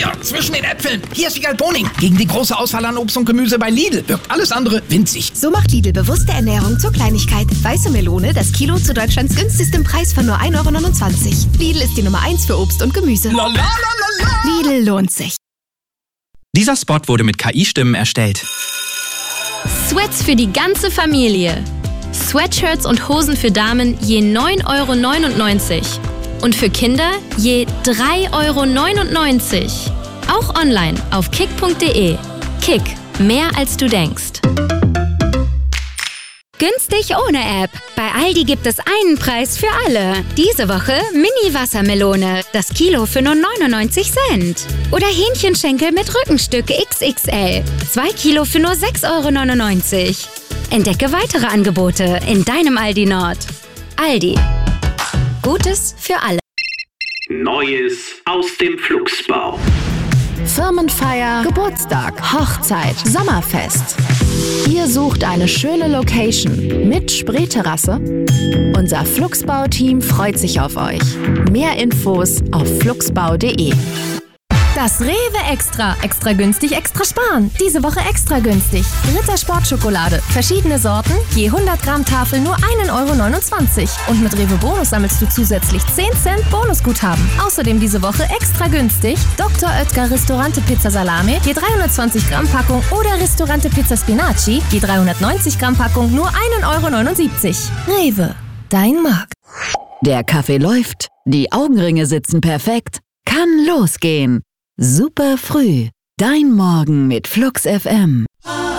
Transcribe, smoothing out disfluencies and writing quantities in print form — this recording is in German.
Hier, zwischen den Äpfeln. Hier ist Wiegald Boning. Gegen die große Auswahl an Obst und Gemüse bei Lidl wirkt alles andere winzig. So macht Lidl bewusste Ernährung zur Kleinigkeit. Weiße Melone, das Kilo zu Deutschlands günstigstem Preis von nur 1,29 €. Lidl ist die Nummer 1 für Obst und Gemüse. Lidl lohnt sich. Dieser Spot wurde mit KI-Stimmen erstellt. Sweats für die ganze Familie. Sweatshirts und Hosen für Damen je 9,99 € und für Kinder je 3,99 €. Auch online auf kick.de. Kick, mehr als du denkst. Günstig ohne App. Bei Aldi gibt es einen Preis für alle. Diese Woche Mini-Wassermelone. Das Kilo für nur 99 Cent. Oder Hähnchenschenkel mit Rückenstück XXL. 2 Kilo für nur 6,99 €. Entdecke weitere Angebote in deinem Aldi Nord. Aldi. Gutes für alle. Neues aus dem Flugsbau. Firmenfeier, Geburtstag, Hochzeit, Sommerfest. Ihr sucht eine schöne Location mit Spreeterrasse? Unser Flugsbau-Team freut sich auf euch. Mehr Infos auf flugsbau.de. Das Rewe Extra. Extra günstig, extra sparen. Diese Woche extra günstig. Ritter Sportschokolade. Verschiedene Sorten, je 100 Gramm Tafel nur 1,29 €. Und mit Rewe Bonus sammelst du zusätzlich 10 Cent Bonusguthaben. Außerdem diese Woche extra günstig Dr. Oetker Ristorante Pizza Salame, je 320 Gramm Packung oder Ristorante Pizza Spinaci, je 390 Gramm Packung nur 1,79 €. Rewe, dein Markt. Der Kaffee läuft, die Augenringe sitzen perfekt. Kann losgehen. Super früh. Dein Morgen mit Flux FM.